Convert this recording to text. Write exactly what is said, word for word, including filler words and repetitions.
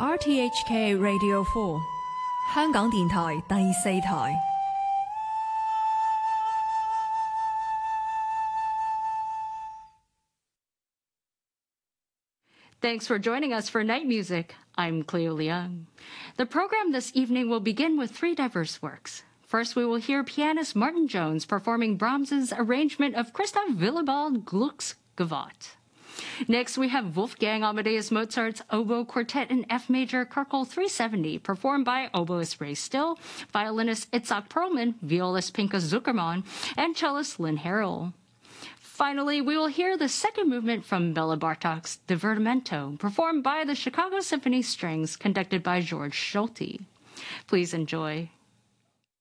R T H K Radio four， 香港電台第四台。 Thanks for joining us for Night Music. I'm Cleo Leung. The program this evening will begin with three diverse works. First, we will hear pianist Martin Jones performing Brahms's arrangement of Christoph Willibald Gluck's Gavotte. Next, we have Wolfgang Amadeus Mozart's Oboe Quartet in F Major Köchel three seventy, performed by oboist Ray Still, violinist Itzhak Perlman, violist Pinka Zuckerman, and cellist Lynn Harrell. Finally, we will hear the second movement from Bela Bartok's Divertimento, performed by the Chicago Symphony Strings, conducted by George Solti. Please enjoy.